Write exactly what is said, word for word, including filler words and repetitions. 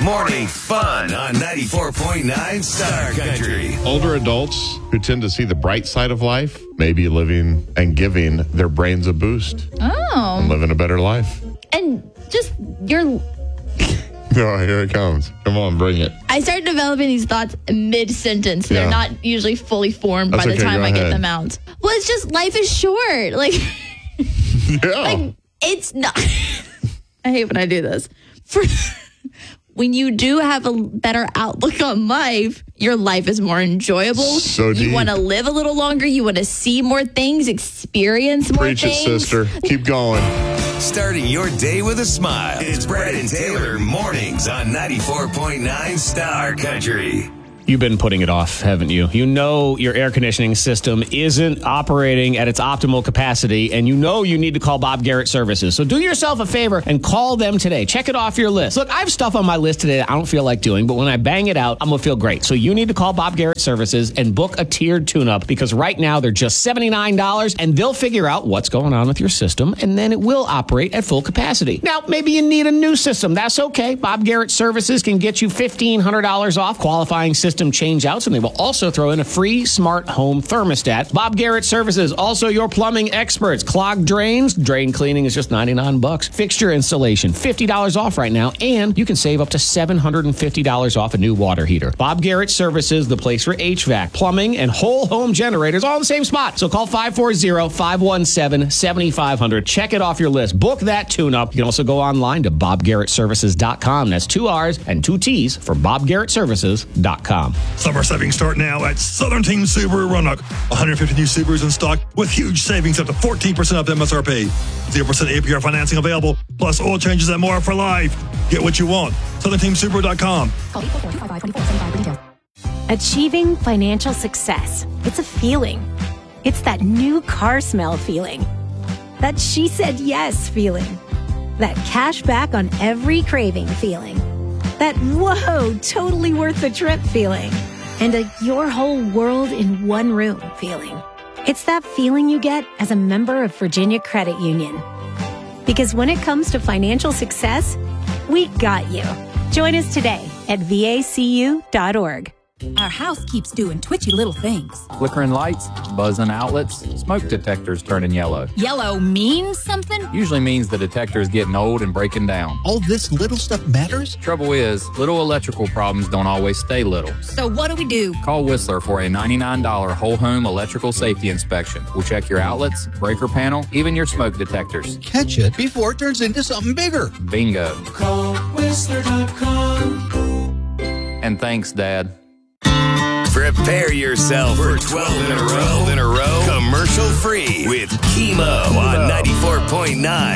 Morning fun on ninety-four point nine Star Country. Older adults who tend to see the bright side of life may be living and giving their brains a boost. Oh. And living a better life. And just your... Oh, here it comes. Come on, bring it. I start developing these thoughts mid-sentence. They're Yeah. not usually fully formed That's by the okay, time go I get ahead. them out. Well, it's just life is short. Like, Yeah. like it's not... I hate when I do this. For... When you do have a better outlook on life, your life is more enjoyable. So you deep. want to live a little longer. You want to see more things, experience more Preach it, things. sister. Keep going. Starting your day with a smile. It's Brad and Taylor mornings on ninety-four point nine Star Country. You've been putting it off, haven't you? You know your air conditioning system isn't operating at its optimal capacity, and you know you need to call Bob Garrett Services. So do yourself a favor and call them today. Check it off your list. Look, I have stuff on my list today that I don't feel like doing, but when I bang it out, I'm going to feel great. So you need to call Bob Garrett Services and book a tiered tune-up, because right now they're just seventy-nine dollars, and they'll figure out what's going on with your system, and then it will operate at full capacity. Now, maybe you need a new system. That's okay. Bob Garrett Services can get you fifteen hundred dollars off qualifying system change outs, and they will also throw in a free smart home thermostat. Bob Garrett Services, also your plumbing experts. Clogged drains, drain cleaning is just ninety-nine bucks. Fixture installation, fifty dollars off right now, and you can save up to seven hundred fifty dollars off a new water heater. Bob Garrett Services, the place for H V A C, plumbing, and whole home generators, all in the same spot. So call five four zero, five one seven, seven five zero zero. Check it off your list. Book that tune-up. You can also go online to bob garrett services dot com. That's two R's and two T's for bob garrett services dot com. Summer savings start now at Southern Team Subaru Roanoke. one hundred fifty new Subarus in stock with huge savings up to fourteen percent off M S R P. zero percent A P R financing available, plus oil changes and more for life. Get what you want. southern team subaru dot com. Achieving financial success. It's a feeling. It's that new car smell feeling. That she said yes feeling. That cash back on every craving feeling. That whoa, totally worth the trip feeling. And a your whole world in one room feeling. It's that feeling you get as a member of Virginia Credit Union. Because when it comes to financial success, we got you. Join us today at V A C U dot org. Our house keeps doing twitchy little things. Flickering lights, buzzing outlets, smoke detectors turning yellow. Yellow means something? Usually means the detector is getting old and breaking down. All this little stuff matters? Trouble is, little electrical problems don't always stay little. So what do we do? Call Whistler for a ninety-nine dollars whole home electrical safety inspection. We'll check your outlets, breaker panel, even your smoke detectors. Catch it before it turns into something bigger. Bingo. Call Whistler dot com. And thanks, Dad. Prepare yourself for twelve in a row, in a row, commercial free with Chemo on ninety-four point nine